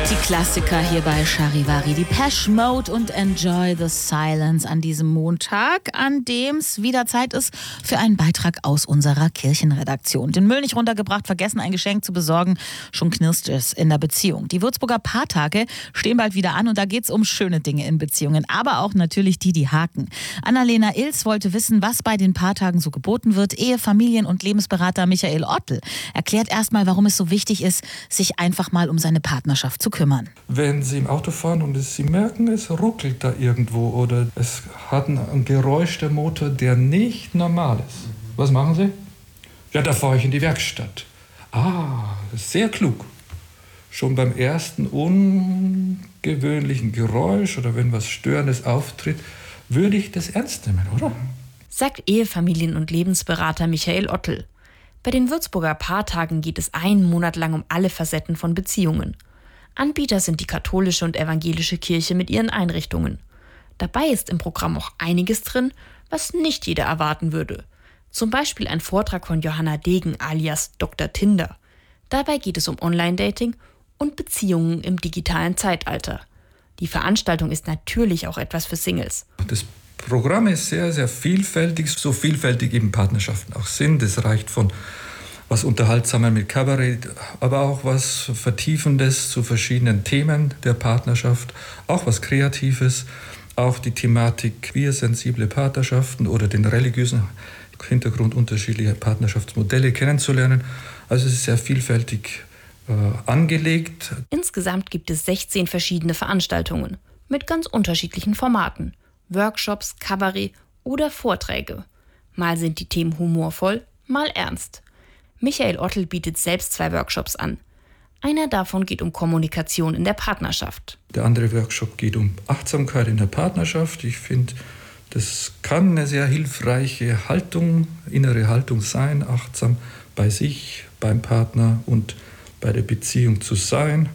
Die Klassiker hier bei Charivari, Depeche Mode und Enjoy the Silence an diesem Montag, an dem es wieder Zeit ist für einen Beitrag aus unserer Kirchenredaktion. Den Müll nicht runtergebracht, vergessen ein Geschenk zu besorgen, schon knirscht es in der Beziehung. Die Würzburger Paartage stehen bald wieder an und da geht es um schöne Dinge in Beziehungen, aber auch natürlich die haken. Annalena Ilz wollte wissen, was bei den Paartagen so geboten wird. Ehe-, Familien- und Lebensberater Michael Ottl erklärt erstmal, warum es so wichtig ist, sich einfach mal um seine Partnerschaft zu kümmern. Wenn Sie im Auto fahren und Sie merken, es ruckelt da irgendwo oder es hat ein Geräusch der Motor, der nicht normal ist. Was machen Sie? Ja, da fahre ich in die Werkstatt. Sehr klug. Schon beim ersten ungewöhnlichen Geräusch oder wenn was Störendes auftritt, würde ich das ernst nehmen, oder? Sagt Ehefamilien- und Lebensberater Michael Ottl. Bei den Würzburger Paartagen geht es einen Monat lang um alle Facetten von Beziehungen. Anbieter sind die katholische und evangelische Kirche mit ihren Einrichtungen. Dabei ist im Programm auch einiges drin, was nicht jeder erwarten würde. Zum Beispiel ein Vortrag von Johanna Degen alias Dr. Tinder. Dabei geht es um Online-Dating und Beziehungen im digitalen Zeitalter. Die Veranstaltung ist natürlich auch etwas für Singles. Das Programm ist sehr, sehr vielfältig, so vielfältig eben Partnerschaften auch sind. Es reicht von was Unterhaltsamer mit Kabarett, aber auch was Vertiefendes zu verschiedenen Themen der Partnerschaft, auch was Kreatives, auch die Thematik queer-sensible Partnerschaften oder den religiösen Hintergrund unterschiedlicher Partnerschaftsmodelle kennenzulernen. Also es ist sehr vielfältig angelegt. Insgesamt gibt es 16 verschiedene Veranstaltungen mit ganz unterschiedlichen Formaten. Workshops, Kabarett oder Vorträge. Mal sind die Themen humorvoll, mal ernst. Michael Ottl bietet selbst 2 Workshops an. Einer davon geht um Kommunikation in der Partnerschaft. Der andere Workshop geht um Achtsamkeit in der Partnerschaft. Ich finde, das kann eine sehr hilfreiche Haltung, innere Haltung sein, achtsam bei sich, beim Partner und bei der Beziehung zu sein.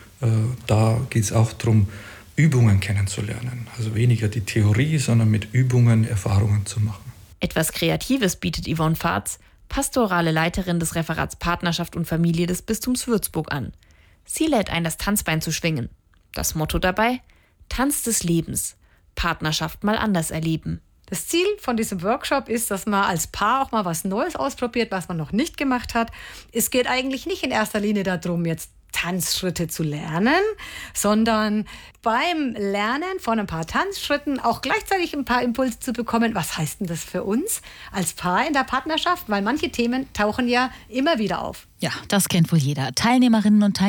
Da geht es auch darum, Übungen kennenzulernen. Also weniger die Theorie, sondern mit Übungen Erfahrungen zu machen. Etwas Kreatives bietet Yvonne Fahrz, pastorale Leiterin des Referats Partnerschaft und Familie des Bistums Würzburg an. Sie lädt ein, das Tanzbein zu schwingen. Das Motto dabei? Tanz des Lebens. Partnerschaft mal anders erleben. Das Ziel von diesem Workshop ist, dass man als Paar auch mal was Neues ausprobiert, was man noch nicht gemacht hat. Es geht eigentlich nicht in erster Linie darum, jetzt Tanzschritte zu lernen, sondern beim Lernen von ein paar Tanzschritten auch gleichzeitig ein paar Impulse zu bekommen. Was heißt denn das für uns als Paar in der Partnerschaft? Weil manche Themen tauchen ja immer wieder auf. Ja, das kennt wohl jeder. Teilnehmerinnen und Teilnehmer